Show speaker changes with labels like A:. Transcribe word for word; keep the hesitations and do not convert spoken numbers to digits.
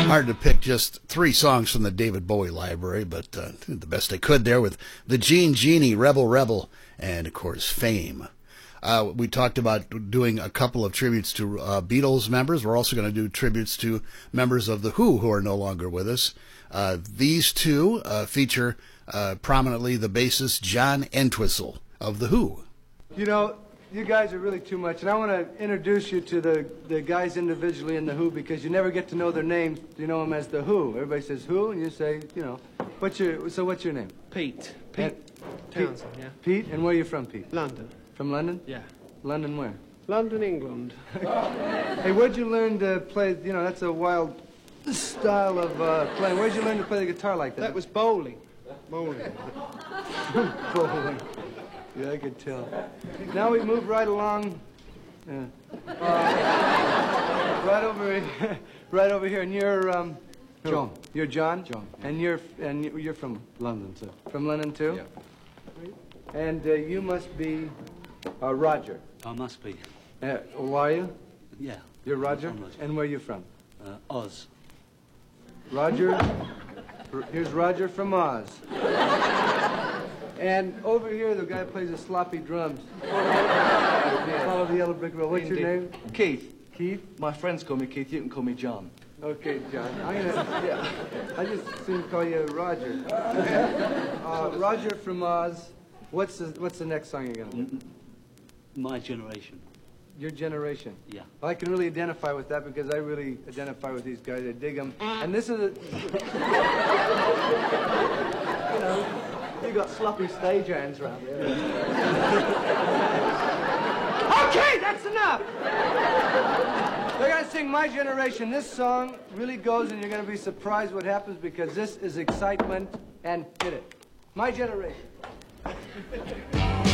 A: hard to pick just three songs from the David Bowie library, but uh, the best I could there with the Gene Genie, Rebel Rebel, and, of course, Fame. Uh, we talked about doing a couple of tributes to uh, Beatles members. We're also going to do tributes to members of The Who who are no longer with us. Uh, these two uh, feature uh, prominently the bassist John Entwistle of The Who.
B: You know, you guys are really too much, and I want to introduce you to the, the guys individually in The Who because you never get to know their names. You know them as The Who. Everybody says Who, and you say, you know, what's your, so what's your name?
C: Pete. Pete
B: And,
C: Townsend,
B: Pete,
C: yeah.
B: Pete, and where are you from, Pete?
C: London.
B: From London?
C: Yeah.
B: London where?
C: London, England.
B: Hey, where'd you learn to play, you know, that's a wild style of uh, playing. Where'd you learn to play the guitar like that?
C: That was bowling. Bowling.
B: Bowling. Yeah, I could tell. Now we move right along. Yeah. Uh, right over, right over here, and you're um, John. You're John.
D: John.
B: And you're and you're from
D: London, too.
B: from London too.
D: Yeah.
B: And uh, you must be uh, Roger.
D: I must be.
B: Uh, who are you?
D: Yeah.
B: You're Roger.
D: I'm Roger.
B: And where are you from?
D: Uh, Oz.
B: Roger. R- Here's Roger from Oz. And over here, the guy plays the sloppy drums. Follow the yellow brick road. What's your name?
D: Keith.
B: Keith?
D: My friends call me Keith. You can call me John.
B: Okay, John. I'm gonna, yeah. I just soon call you Roger. Uh, Roger from Oz. What's the, what's the next song you're gonna do?
D: My generation.
B: Your Generation.
D: Yeah.
B: Well, I can really identify with that because I really identify with these guys. I dig them. And this is a... you know, you got sloppy stage hands around there. Okay, that's enough! They're going to sing My Generation. This song really goes, and you're going to be surprised what happens because this is excitement. And hit it. My Generation.